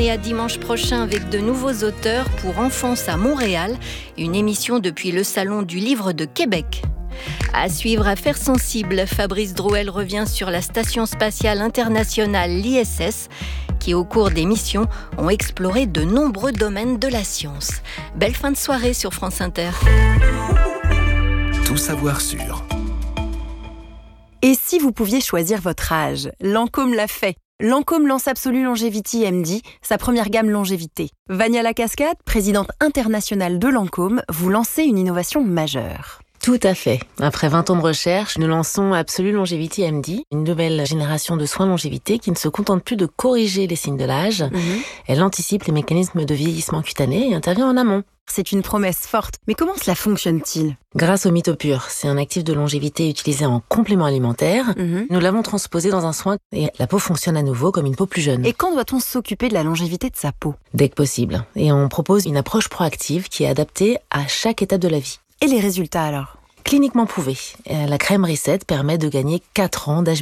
et à dimanche prochain avec de nouveaux auteurs pour Enfance à Montréal, une émission depuis le Salon du Livre de Québec. À suivre, Affaires sensibles, Fabrice Drouel revient sur la Station spatiale internationale, l'ISS, qui au cours des missions ont exploré de nombreux domaines de la science. Belle fin de soirée sur France Inter. Tout savoir sur. Et si vous pouviez choisir votre âge ? Lancôme l'a fait. Lancôme lance Absolue Longevity MD, sa première gamme longévité. Vania Lacascade, présidente internationale de Lancôme, vous lancez une innovation majeure. Tout à fait. Après 20 ans de recherche, nous lançons Absolue Longevity MD, une nouvelle génération de soins longévité qui ne se contente plus de corriger les signes de l'âge. Elle anticipe les mécanismes de vieillissement cutané et intervient en amont. C'est une promesse forte, mais comment cela fonctionne-t-il ? Grâce au Mytopure, c'est un actif de longévité utilisé en complément alimentaire. Nous l'avons transposé dans un soin et la peau fonctionne à nouveau comme une peau plus jeune. Et quand doit-on s'occuper de la longévité de sa peau ? Dès que possible. Et on propose une approche proactive qui est adaptée à chaque étape de la vie. Et les résultats alors ? Cliniquement prouvé. La crème Reset permet de gagner 4 ans d'âge